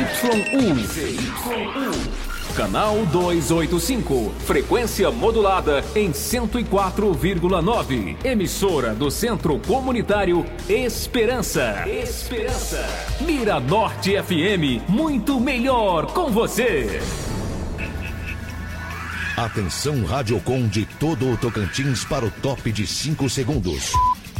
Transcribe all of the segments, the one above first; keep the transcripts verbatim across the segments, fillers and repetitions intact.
um. Z Y um. Canal duzentos e oitenta e cinco, frequência modulada em cento e quatro vírgula nove. Emissora do Centro Comunitário Esperança. Esperança. Mira Norte F M, muito melhor com você. Atenção Radiocom de todo o Tocantins para o top de cinco segundos.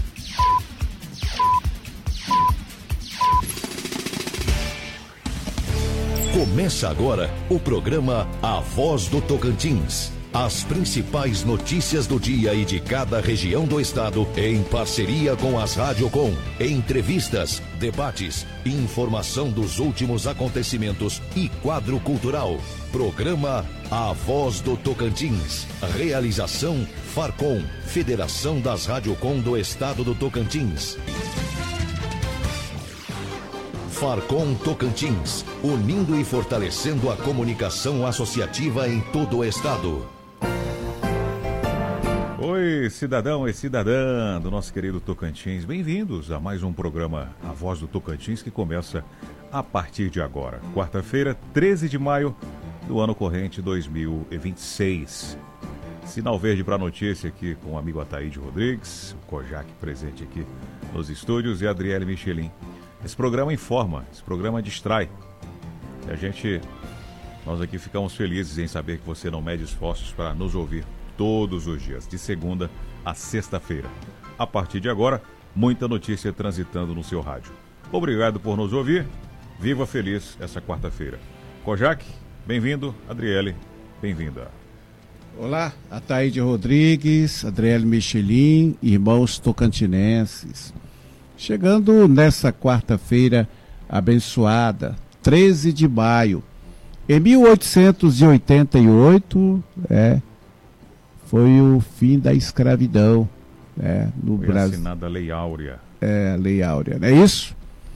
Começa agora o programa A Voz do Tocantins. As principais notícias do dia e de cada região do estado, em parceria com as Radiocom. Entrevistas, debates, informação dos últimos acontecimentos e quadro cultural. Programa A Voz do Tocantins. Realização Farcom, Federação das Radiocom do Estado do Tocantins. Farcom Tocantins, unindo e fortalecendo a comunicação associativa em todo o estado. Oi, cidadão e cidadã do nosso querido Tocantins, bem-vindos a mais um programa A Voz do Tocantins, que começa a partir de agora, quarta-feira, treze de maio do ano corrente dois mil e vinte e seis. Sinal verde para a notícia aqui com o amigo Ataíde Rodrigues, o Kojak presente aqui nos estúdios e a Adriele Michelin. Esse programa informa, esse programa distrai. E a gente, nós aqui ficamos felizes em saber que você não mede esforços para nos ouvir todos os dias, de segunda a sexta-feira. A partir de agora, muita notícia transitando no seu rádio. Obrigado por nos ouvir. Viva feliz essa quarta-feira. Kojak, bem-vindo. Adriele, bem-vinda. Olá, Ataíde Rodrigues, Adriele Michelin, irmãos tocantinenses. Chegando nessa quarta-feira abençoada, treze de maio, em mil oitocentos e oitenta e oito, é, foi o fim da escravidão, é, no foi Brasil. Assinada a Lei Áurea. É, a Lei Áurea, não é isso?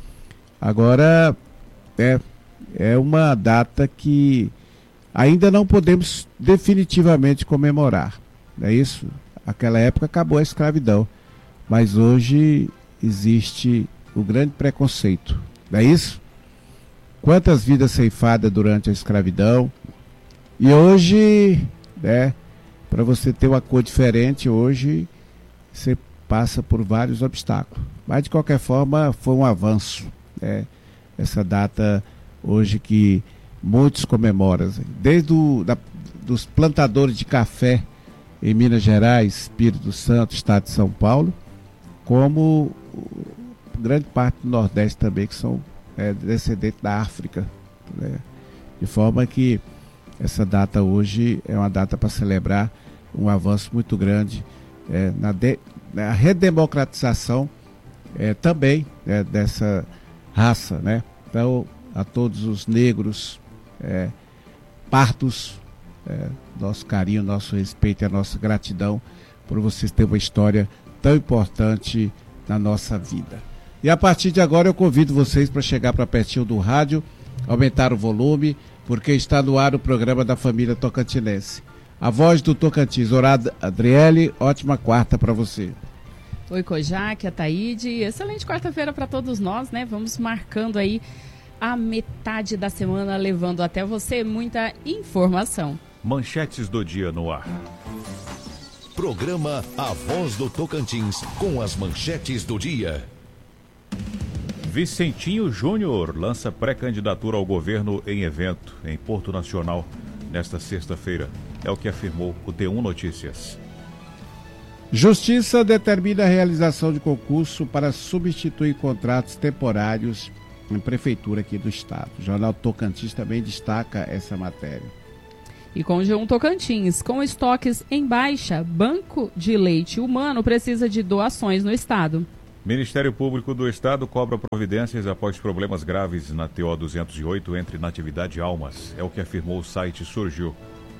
Agora, é, é uma data que ainda não podemos definitivamente comemorar, não é isso? Aquela época acabou a escravidão, mas hoje existe o grande preconceito, não é isso? Quantas vidas ceifadas durante a escravidão, e hoje, né, para você ter uma cor diferente, hoje você passa por vários obstáculos, mas de qualquer forma foi um avanço, né? Essa data hoje que muitos comemoram, desde o, da, dos plantadores de café em Minas Gerais, Espírito Santo, estado de São Paulo, como grande parte do Nordeste também, que são é, descendentes da África, né? De forma que essa data hoje é uma data para celebrar um avanço muito grande é, na, de, na redemocratização é, também é, dessa raça, né? Então, a todos os negros, é, pardos, é, nosso carinho, nosso respeito e a nossa gratidão por vocês terem uma história tão importante na nossa vida. E a partir de agora eu convido vocês para chegar para pertinho do rádio, aumentar o volume, porque está no ar o programa da família tocantinense. A Voz do Tocantins. Orada Adriele, ótima quarta para você. Oi, Kojak, Ataíde. Excelente quarta-feira para todos nós, né? Vamos marcando aí a metade da semana, levando até você muita informação. Manchetes do dia no ar. Programa A Voz do Tocantins, com as manchetes do dia. Vicentinho Júnior lança pré-candidatura ao governo em evento em Porto Nacional nesta sexta-feira. É o que afirmou o T um Notícias. Justiça determina a realização de concurso para substituir contratos temporários em prefeitura aqui do estado. O Jornal Tocantins também destaca essa matéria. E com o G um Tocantins, com estoques em baixa, Banco de Leite Humano precisa de doações no estado. Ministério Público do Estado cobra providências após problemas graves na T O duzentos e oito entre Natividade e Almas. É o que afirmou o site Surgiu.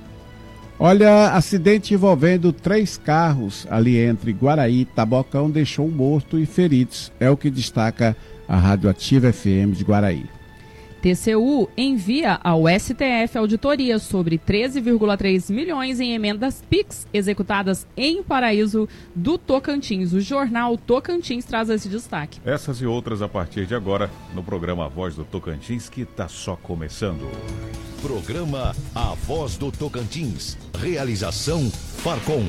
Olha, acidente envolvendo três carros ali entre Guaraí e Tabocão deixou um morto e feridos. É o que destaca a Rádio Ativa F M de Guaraí. T C U envia ao S T F auditoria sobre treze vírgula três milhões em emendas Pix executadas em Paraíso do Tocantins. O jornal Tocantins traz esse destaque. Essas e outras a partir de agora no programa A Voz do Tocantins, que está só começando. Programa A Voz do Tocantins. Realização Farcom.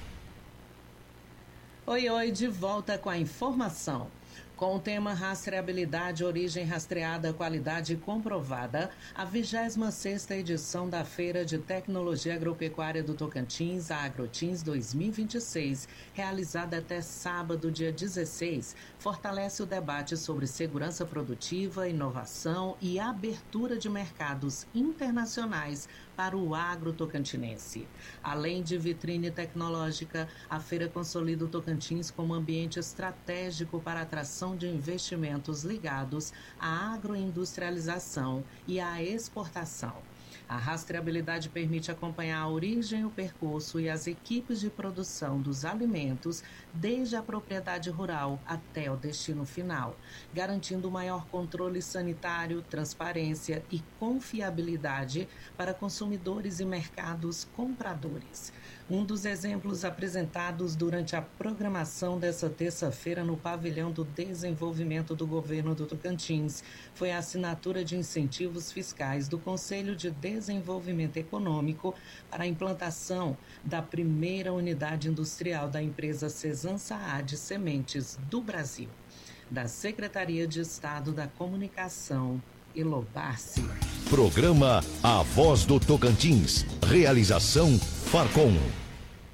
Oi, oi, de volta com a informação. Com o tema Rastreabilidade, Origem Rastreada, Qualidade Comprovada, a vigésima sexta edição da Feira de Tecnologia Agropecuária do Tocantins, a Agrotins dois mil e vinte e seis, realizada até sábado, dia dezesseis, fortalece o debate sobre segurança produtiva, inovação e abertura de mercados internacionais para o agro tocantinense. Além de vitrine tecnológica, a feira consolida o Tocantins como ambiente estratégico para a atração de investimentos ligados à agroindustrialização e à exportação. A rastreabilidade permite acompanhar a origem, o percurso e as equipes de produção dos alimentos desde a propriedade rural até o destino final, garantindo maior controle sanitário, transparência e confiabilidade para consumidores e mercados compradores. Um dos exemplos apresentados durante a programação dessa terça-feira no Pavilhão do Desenvolvimento do Governo do Tocantins foi a assinatura de incentivos fiscais do Conselho de Desenvolvimento Econômico para a implantação da primeira unidade industrial da empresa Cesan Saad Sementes do Brasil, da Secretaria de Estado da Comunicação, Elobarce. Programa A Voz do Tocantins. Realização Farcom.